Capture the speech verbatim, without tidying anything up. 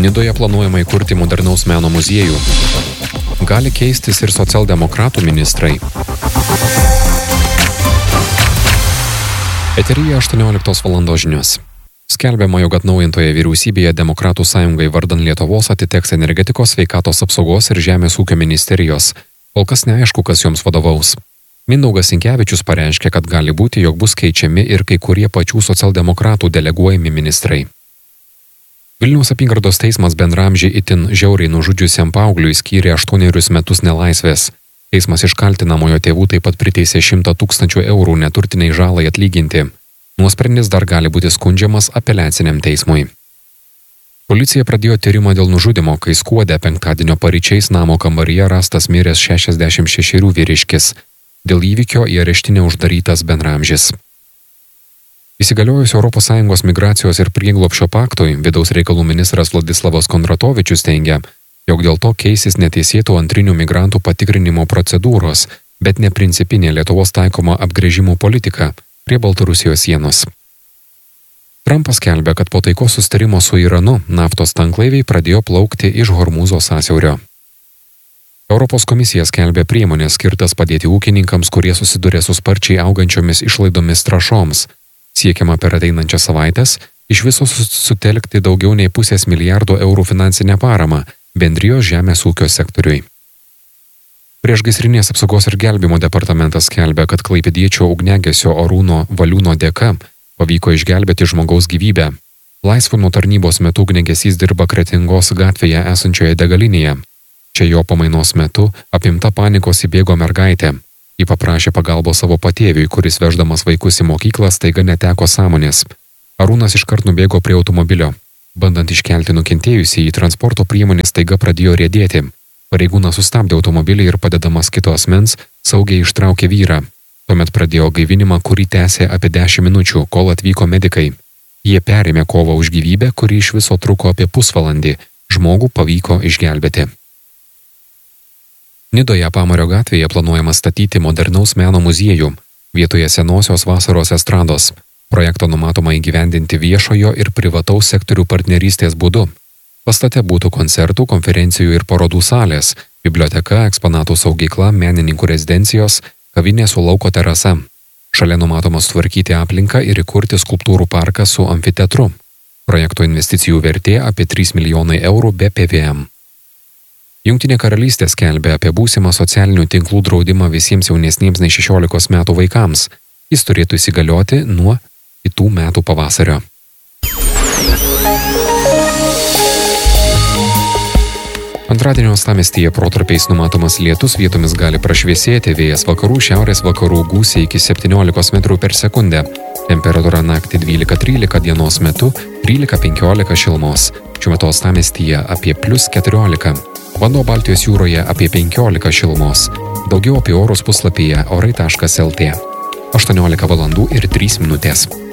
Nidoje planuojama įkurti modernaus meno muziejų. Gali keistis ir socialdemokratų ministrai. Eteryje aštuonioliktos valandos žinios. Skelbiama, jog atnaujintoje vyriausybėje Demokratų sąjungai vardan Lietuvos atiteks energetikos, sveikatos apsaugos ir žemės ūkio ministerijos. Kol kas neaišku, kas joms vadovaus. Mindaugas Sinkevičius pareiškė, kad gali būti, jog bus keičiami ir kai kurie pačių socialdemokratų deleguojami ministrai. Vilniaus apygardos teismas bendramžį itin žiauriai nužudžiusiam paaugliui skyrė aštuonerius metus nelaisvės. Teismas iš kaltinamojo tėvų taip pat priteisė šimtą tūkstančių eurų neturtiniai žalai atlyginti. Nuosprendis dar gali būti skundžiamas apeliaciniam teismui. Policija pradėjo tyrimą dėl nužudimo, kai Skuode penktadienio paryčiais namo kambaryje rastas miręs šešiasdešimt šešerių vyriškis. Dėl įvykio į areštinę uždarytas bendramžis. Įsigaliojus Europos Sąjungos migracijos ir prieglobščio paktui, vidaus reikalų ministras Vladislavas Kondratovičius teigia, jog dėl to keisis neteisėtų antrinių migrantų patikrinimo procedūros, bet ne principinė Lietuvos taikoma apgręžimo politika prie Baltarusijos sienos. Trumpas skelbia, kad po taikos susitarimo su Iranu naftos tanklaiviai pradėjo plaukti iš Hormūzo sąsiaurio. Europos komisija skelbia priemonės skirtas padėti ūkininkams, kurie susiduria su sparčiai augančiomis išlaidomis trąšoms. Siekiama per ateinančias savaitės iš viso sutelkti daugiau nei pusės milijardo eurų finansinę paramą bendrijos žemės ūkio sektoriui. Priešgaisrinės apsaugos ir gelbėjimo departamentas skelbia, kad klaipėdiečio ugniagesio Arūno Valiūno dėka pavyko išgelbėti žmogaus gyvybę. Laisvu nuo tarnybos metu ugniagesys dirba Kretingos gatvėje esančioje degalinėje. Čia jo pamainos metu apimta panikos įbėgo mergaitė. Ji paprašė pagalbos savo patėviui, kuris veždamas vaikus į mokyklą staiga neteko sąmonės. Arūnas iškart nubėgo prie automobilio. Bandant iškelti nukentėjusį, į transporto priemonę staiga pradėjo riedėti. Pareigūnas sustabdė automobilį ir padedamas kito asmens saugiai ištraukė vyrą. Tuomet pradėjo gaivinimą, kurį tęsė apie dešimt minučių, kol atvyko medikai. Jie perėmė kovą už gyvybę, kuri iš viso truko apie pusvalandį. Žmogų pavyko išgelbėti. Nidoje Pamario gatvėje planuojama statyti modernaus meno muziejų vietoje senosios vasaros estrados. Projektą numatoma įgyvendinti viešojo ir privataus sektorių partnerystės būdu. Pastate būtų koncertų, konferencijų ir parodų salės, biblioteka, eksponatų saugykla, menininkų rezidencijos, kavinė su lauko terasa. Šalia numatoma sutvarkyti aplinką ir įkurti skulptūrų parką su amfiteatru. Projekto investicijų vertė apie trys milijonai eurų be P V M. Jungtinė karalystė skelbia apie būsimą socialinių tinklų draudimą visiems jaunesniems nei šešiolikos metų vaikams. Jis turėtų įsigalioti nuo kitų metų pavasario. Antradienio uostamiestyje protarpiais numatomas lietus, vietomis gali prašviesėti, vėjas vakarų, šiaurės vakarų gūsiai iki septyniolikos metrų per sekundę. Temperatūra naktį dvylika trylika, dienos metu trylika penkiolika šilumos. Šiuo metu uostamiestyje apie plius keturiolika. Vanduo Baltijos jūroje apie penkiolika šilumos. Daugiau apie orus puslapyje orai taškas el tė. aštuoniolika valandų ir trys minutės.